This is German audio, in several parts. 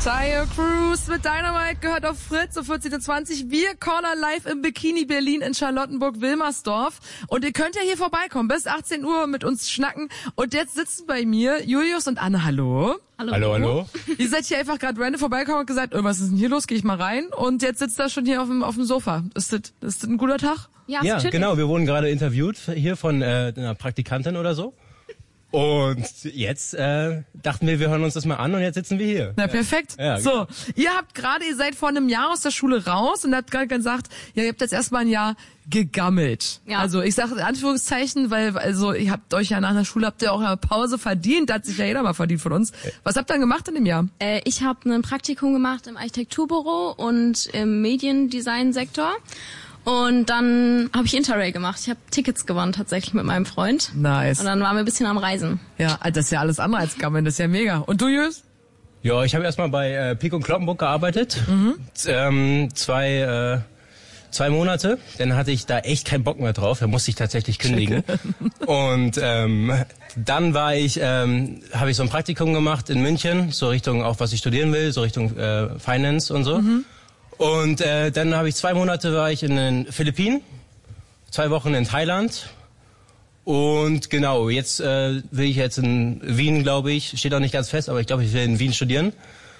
Tayo Cruz mit Dynamite gehört auf Fritz um 14:20 Uhr. Wir Caller live im Bikini Berlin in Charlottenburg-Wilmersdorf. Und ihr könnt ja hier vorbeikommen, bis 18 Uhr mit uns schnacken. Und jetzt sitzen bei mir Julius und Anne. Hallo. Hallo. Ihr seid hier einfach gerade random vorbeigekommen und gesagt, was ist denn hier los? Geh ich mal rein. Und jetzt sitzt er schon hier auf dem Sofa. Ist das ein guter Tag? Ja, genau. Wir wurden gerade interviewt hier von einer Praktikantin oder so. Und jetzt dachten wir hören uns das mal an und jetzt sitzen wir hier. Na, perfekt. Ja, so, ihr seid vor einem Jahr aus der Schule raus und habt gerade gesagt, ja, ihr habt jetzt erstmal ein Jahr gegammelt. Ja. Also ich sage in Anführungszeichen, weil ihr habt euch ja nach der Schule auch eine Pause verdient, hat sich ja jeder mal verdient von uns. Was habt ihr dann gemacht in dem Jahr? Ich habe ein Praktikum gemacht im Architekturbüro und im Mediendesign-Sektor. Und dann habe ich Interrail gemacht. Ich habe Tickets gewonnen tatsächlich mit meinem Freund. Nice. Und dann waren wir ein bisschen am Reisen. Ja, das ist ja alles andere als Gammeln, das ist ja mega. Und du, Julius? Ja, ich habe erstmal bei Pik und Kloppenburg gearbeitet. Zwei Monate. Dann hatte ich da echt keinen Bock mehr drauf. Da musste ich tatsächlich kündigen. Und dann habe ich so ein Praktikum gemacht in München, so Richtung auch was ich studieren will, so Richtung Finance und so. Und dann habe ich 2 Monate war ich in den Philippinen, 2 Wochen in Thailand. Und genau, jetzt will ich jetzt in Wien, glaube ich, steht auch nicht ganz fest, aber ich glaube, ich will in Wien studieren.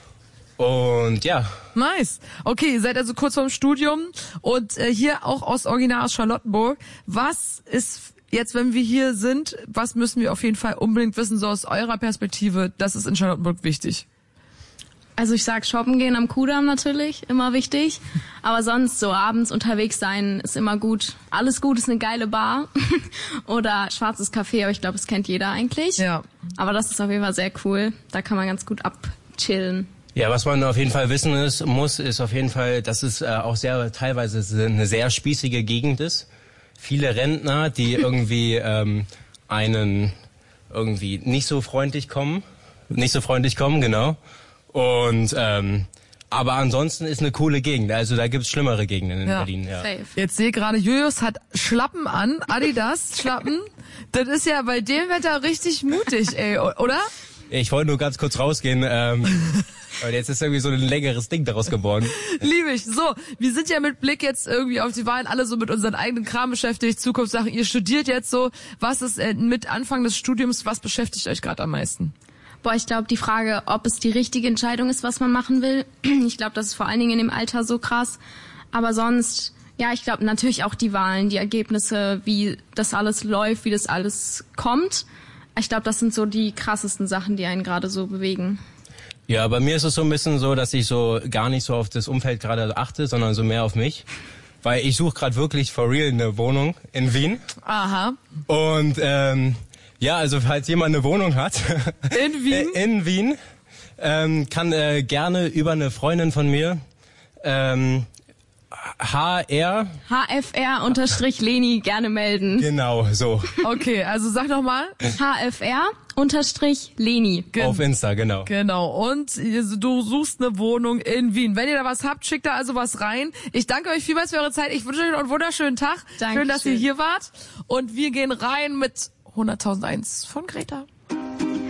Und ja. Nice. Okay, ihr seid also kurz vorm Studium und hier auch aus Original aus Charlottenburg. Was ist jetzt, wenn wir hier sind, was müssen wir auf jeden Fall unbedingt wissen, so aus eurer Perspektive, das ist in Charlottenburg wichtig? Also ich sag, shoppen gehen am Kudamm natürlich, immer wichtig. Aber sonst so abends unterwegs sein ist immer gut. Alles gut ist eine geile Bar oder schwarzes Café, aber ich glaube, das kennt jeder eigentlich. Ja. Aber das ist auf jeden Fall sehr cool. Da kann man ganz gut abchillen. Ja, was man auf jeden Fall wissen muss, ist auf jeden Fall, dass es auch teilweise eine sehr spießige Gegend ist. Viele Rentner, die irgendwie einen irgendwie nicht so freundlich kommen, genau. Und aber ansonsten ist eine coole Gegend. Also da gibt's schlimmere Gegenden in Berlin. Ja. Safe. Jetzt sehe gerade, Julius hat Schlappen an, Adidas Schlappen. Das ist ja bei dem Wetter richtig mutig, ey, oder? Ich wollte nur ganz kurz rausgehen. Und jetzt ist irgendwie so ein längeres Ding daraus geworden. Liebe ich. So, wir sind ja mit Blick jetzt irgendwie auf die Wahlen alle so mit unseren eigenen Kram beschäftigt, Zukunftssachen. Ihr studiert jetzt so. Was ist mit Anfang des Studiums, was beschäftigt euch gerade am meisten? Boah, ich glaube, die Frage, ob es die richtige Entscheidung ist, was man machen will, ich glaube, das ist vor allen Dingen in dem Alter so krass. Aber sonst, ja, ich glaube natürlich auch die Wahlen, die Ergebnisse, wie das alles läuft, wie das alles kommt. Ich glaube, das sind so die krassesten Sachen, die einen gerade so bewegen. Ja, bei mir ist es so ein bisschen so, dass ich so gar nicht so auf das Umfeld gerade achte, sondern so mehr auf mich. Weil ich suche gerade wirklich for real eine Wohnung in Wien. Aha. Und ja, also falls jemand eine Wohnung hat In Wien, kann gerne über eine Freundin von mir HFR_Leni gerne melden. Genau, so. Okay, also sag doch mal. HFR_Leni. Auf Insta, genau. Genau. Und du suchst eine Wohnung in Wien. Wenn ihr da was habt, schickt da also was rein. Ich danke euch vielmals für eure Zeit. Ich wünsche euch noch einen wunderschönen Tag. Dankeschön. Schön, dass ihr hier wart. Und wir gehen rein mit 100.001 von Greta.